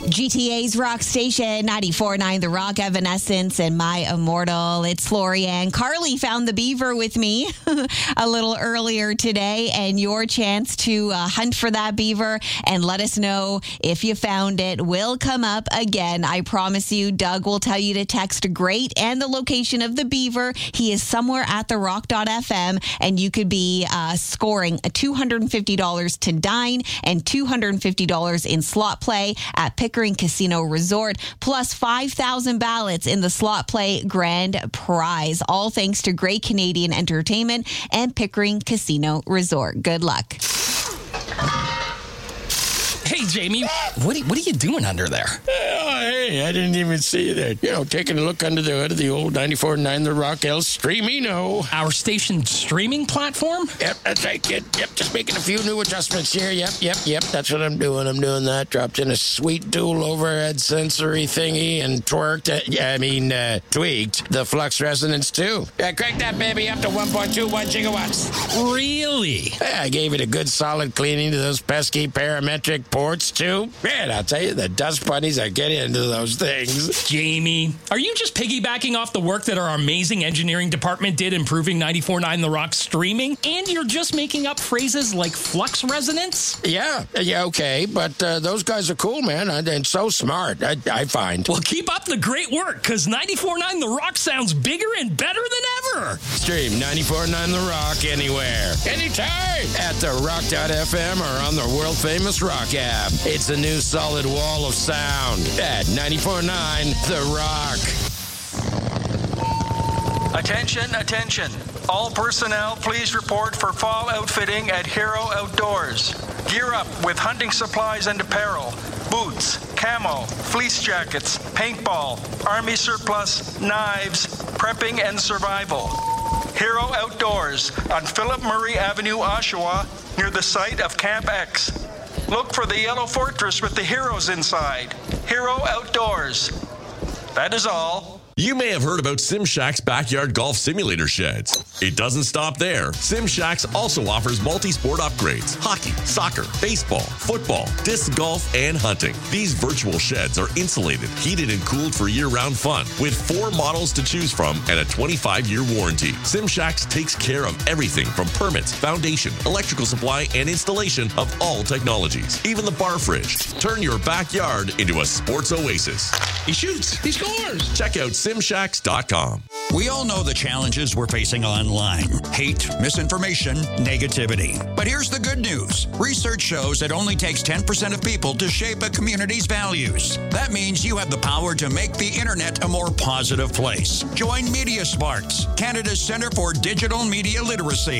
GTA's Rock Station, 94.9 The Rock, Evanescence, and My Immortal. It's Lori-Ann. Carly found the beaver with me a little earlier today, and your chance to hunt for that beaver and let us know if you found it will come up again. I promise you, Doug will tell you to text GREAT and the location of the beaver. He is somewhere at the rock.fm, and you could be scoring $250 to dine and $250 in slot play at Pickering Casino Resort, plus 5,000 ballots in the slot play grand prize. All thanks to Great Canadian Entertainment and Pickering Casino Resort. Good luck. Hey, Jamie, what are you doing under there? Oh, hey, I didn't even see you there. Taking a look under the hood of the old 94.9 The Rock El Streamino. Our station streaming platform? Yep, that's right, kid. Yep, just making a few new adjustments here. Yep. That's what I'm doing. I'm doing that. Dropped in a sweet dual overhead sensory thingy and tweaked the flux resonance too. Yeah, crank that baby up to 1.21 gigawatts. Really? Yeah, I gave it a good solid cleaning to those pesky parametric ports too. Man, I'll tell you, the dust bunnies are getting into those things. Jamie, are you just piggybacking off the work that our amazing engineering department did improving 94.9 The Rock streaming? And you're just making up phrases like flux resonance? Yeah, okay, but those guys are cool, man, and so smart, I find. Well, keep up the great work, because 94.9 The Rock sounds bigger and better than ever. Stream 94.9 The Rock anywhere, anytime, at the rock.fm or on the world-famous Rock app. It's a new solid wall of sound at 94.9 The Rock. Attention. All personnel, please report for fall outfitting at Hero Outdoors. Gear up with hunting supplies and apparel, boots, camo, fleece jackets, paintball, army surplus, knives, prepping and survival. Hero Outdoors on Philip Murray Avenue, Oshawa, near the site of Camp X. Look for the yellow fortress with the heroes inside. Hero Outdoors. That is all. You may have heard about SimShack's backyard golf simulator sheds. It doesn't stop there. SimShacks also offers multi-sport upgrades: hockey, soccer, baseball, football, disc golf, and hunting. These virtual sheds are insulated, heated, and cooled for year-round fun, with 4 models to choose from and a 25-year warranty. SimShacks takes care of everything from permits, foundation, electrical supply, and installation of all technologies, even the bar fridge. Turn your backyard into a sports oasis. He shoots. He scores. Check out simshacks.com. We all know the challenges we're facing online: hate, misinformation, negativity. But here's the good news. Research shows it only takes 10% of people to shape a community's values. That means you have the power to make the internet a more positive place. Join Media Sparks, Canada's Centre for Digital Media Literacy.